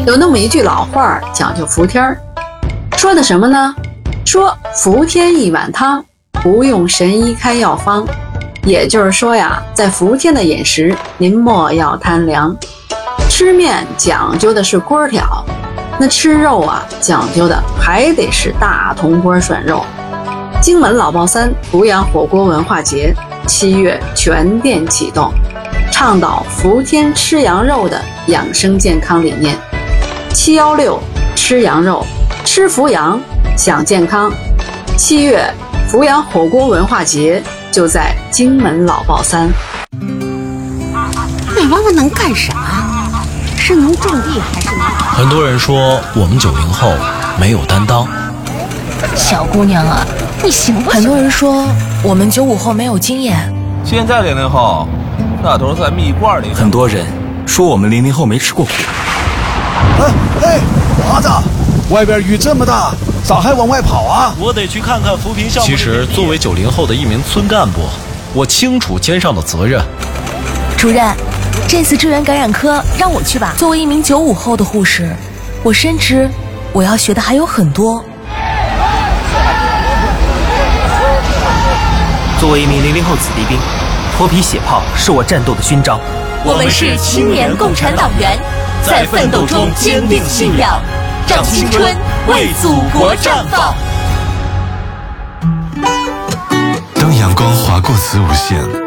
有那么一句老话讲究服天儿，说的什么呢？说服天一碗汤，不用神医开药方。也就是说呀，在伏天的饮食，您莫要贪凉。吃面讲究的是锅挑，那吃肉啊，讲究的还得是大铜锅涮肉。荆门老爆三阜阳火锅文化节7月全店启动，倡导伏天吃羊肉的养生健康理念。716吃羊肉，吃伏阳，享健康。7月阜阳火锅文化节就在荆门老爆三。 那娃娃能干啥？是能种地还是能？ 很多人说我们90后没有担当。 小姑娘啊，你行不行？ 很多人说我们95后没有经验。 现在00后，那都是在蜜罐里。 很多人说我们00后没吃过苦。 嘿，娃子，外边雨这么大，咋还往外跑啊？ 我得去看看扶贫项目。其实，作为90后的一名村干部，我清楚肩上的责任。 主任，这次支援感染科让我去吧。作为一名95后的护士，我深知我要学的还有很多。 作为一名00后子弟兵，脱皮血泡是我战斗的勋章。 我们是青年共产党员，在奋斗中坚定信仰，让青春为祖国绽放。 当阳光划过子午线，